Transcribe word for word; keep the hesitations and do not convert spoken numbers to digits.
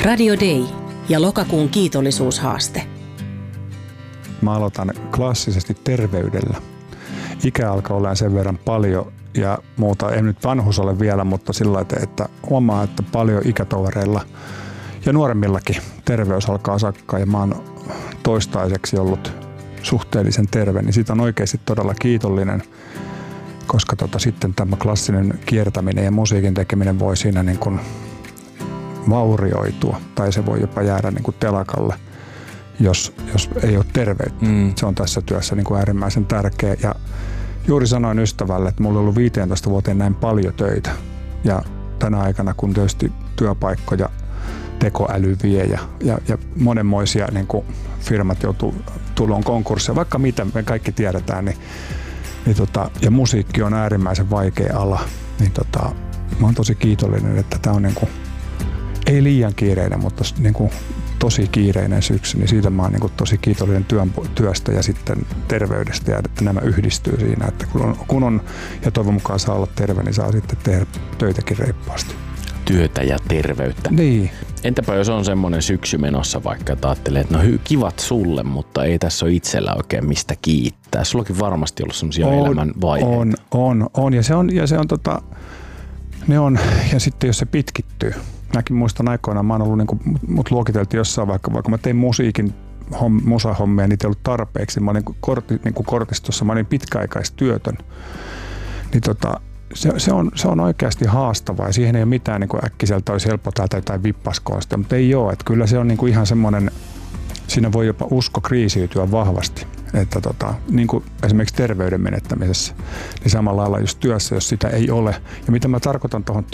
Radio Day ja lokakuun kiitollisuushaaste. Mä aloitan klassisesti terveydellä. Ikä alkaa olla sen verran paljon ja muuta. En nyt vanhus ole vielä, mutta sillä lailla, että huomaa, että paljon ikätovereilla ja nuoremmillakin terveys alkaa sakkaa ja mä oon toistaiseksi ollut suhteellisen terve, niin siitä on oikeasti todella kiitollinen, koska tota, sitten tämä klassinen kiertäminen ja musiikin tekeminen voi siinä niin kuin vaurioitua tai se voi jopa jäädä niin kuin telakalle, jos, jos ei ole terveyttä. Mm. Se on tässä työssä niin kuin äärimmäisen tärkeä ja juuri sanoin ystävälle, että mulla on ollut viisitoista vuoteen näin paljon töitä ja tänä aikana kun tietysti työpaikkoja tekoäly vie ja, ja, ja monenmoisia niin kuin firmat joutuu tulon konkurssia, vaikka mitä me kaikki tiedetään, niin, niin tota, ja musiikki on äärimmäisen vaikea ala, niin tota, mä oon tosi kiitollinen, että tää on niin kuin, ei liian kiireinen, mutta niin kuin tosi kiireinen syksy, niin siitä mä oon niin kuin tosi kiitollinen työn, työstä ja sitten terveydestä ja että nämä yhdistyy siinä, että kun on, kun on ja toivon mukaan saa olla terve, niin saa sitten tehdä töitäkin reippaasti. Työtä ja terveyttä. Niin. Entäpä jos on semmoinen syksy menossa vaikka, että ajattelee, että no hy, kivat sulle, mutta ei tässä ole itsellä oikein mistä kiittää. Sullakin varmasti ollut semmoisia elämän vaiheita. On, on, on. Ja se on, ja se on tota, ne on, ja sitten jos se pitkittyy. Mäkin muistan aikoinaan, mä oon ollut niinku, mut luokiteltiin jossain vaikka, vaikka mä tein musiikin, homm, musahommia, niitä ei ollut tarpeeksi. Mä olin korti, niinku kortistossa, mä olin pitkäaikaistyötön. Niin tota, Se, se, on, se on oikeasti haastavaa ja siihen ei ole mitään niin kuin äkkiseltä olisi helppo täältä jotain vippaskoa sitä, mutta ei ole. Että kyllä se on niin kuin ihan semmoinen, siinä voi jopa usko kriisiytyä vahvasti. Että tota, niin kuin esimerkiksi terveyden menettämisessä, niin samalla lailla just työssä, jos sitä ei ole. Ja mitä mä tarkoitan tuohon